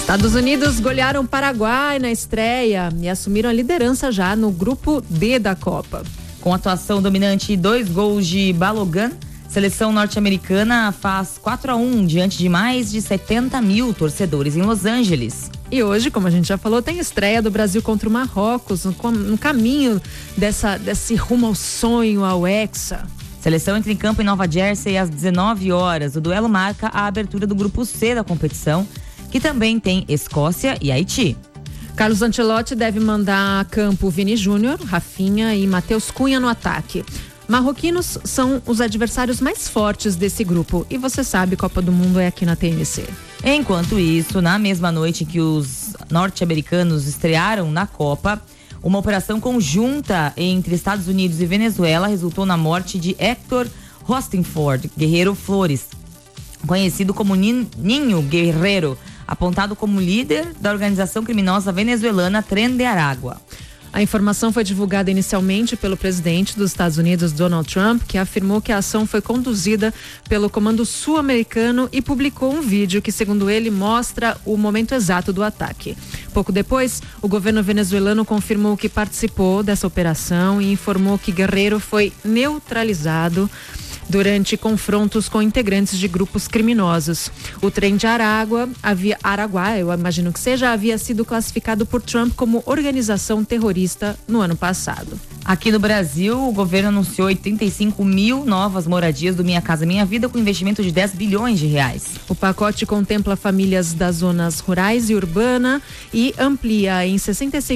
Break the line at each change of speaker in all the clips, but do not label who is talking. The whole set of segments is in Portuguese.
Estados Unidos golearam o Paraguai na estreia e assumiram a liderança já no grupo D da Copa.
Com atuação dominante e 2 gols de Balogun, seleção norte-americana faz 4-1 diante de mais de 70 mil torcedores em Los Angeles.
E hoje, como a gente já falou, tem estreia do Brasil contra o Marrocos, no caminho desse rumo ao sonho, ao Hexa.
Seleção entra em campo em Nova Jersey às 19 horas. O duelo marca a abertura do grupo C da competição, que também tem Escócia e Haiti.
Carlos Ancelotti deve mandar a campo Vini Júnior, Rafinha e Matheus Cunha no ataque. Marroquinos são os adversários mais fortes desse grupo e você sabe, Copa do Mundo é aqui na TMC.
Enquanto isso, na mesma noite que os norte-americanos estrearam na Copa, uma operação conjunta entre Estados Unidos e Venezuela resultou na morte de Héctor Rostenford Guerreiro Flores, conhecido como Ninho Guerreiro, apontado como líder da organização criminosa venezuelana Tren de Aragua.
A informação foi divulgada inicialmente pelo presidente dos Estados Unidos, Donald Trump, que afirmou que a ação foi conduzida pelo Comando Sul-Americano e publicou um vídeo que, segundo ele, mostra o momento exato do ataque. Pouco depois, o governo venezuelano confirmou que participou dessa operação e informou que Guerreiro foi neutralizado durante confrontos com integrantes de grupos criminosos. O Trem de Araguá, eu imagino que seja, havia sido classificado por Trump como organização terrorista no ano passado.
Aqui no Brasil, o governo anunciou 85 mil novas moradias do Minha Casa Minha Vida com investimento de 10 bilhões de reais.
O pacote contempla famílias das zonas rurais e urbana e amplia em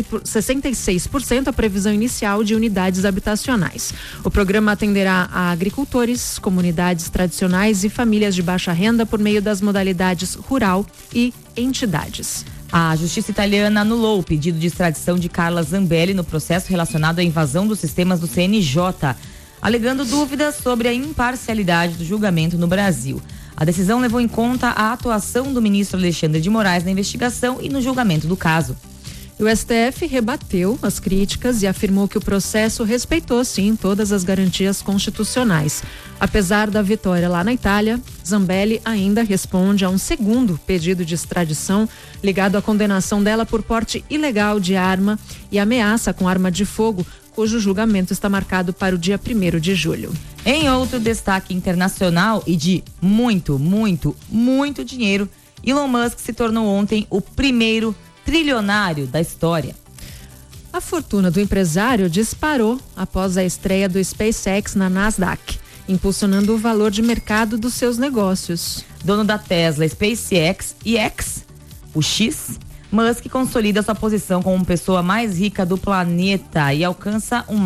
66% a previsão inicial de unidades habitacionais. O programa atenderá a agricultores, comunidades tradicionais e famílias de baixa renda por meio das modalidades rural e entidades.
A justiça italiana anulou o pedido de extradição de Carla Zambelli no processo relacionado à invasão dos sistemas do CNJ, alegando dúvidas sobre a imparcialidade do julgamento no Brasil. A decisão levou em conta a atuação do ministro Alexandre de Moraes na investigação e no julgamento do caso.
O STF rebateu as críticas e afirmou que o processo respeitou, sim, todas as garantias constitucionais. Apesar da vitória lá na Itália, Zambelli ainda responde a um segundo pedido de extradição ligado à condenação dela por porte ilegal de arma e ameaça com arma de fogo, cujo julgamento está marcado para o dia 1º de julho.
Em outro destaque internacional e de muito dinheiro, Elon Musk se tornou ontem o primeiro trilionário da história.
A fortuna do empresário disparou após a estreia do SpaceX na Nasdaq, impulsionando o valor de mercado dos seus negócios.
Dono da Tesla, SpaceX e X, o X, Musk consolida sua posição como pessoa mais rica do planeta e alcança um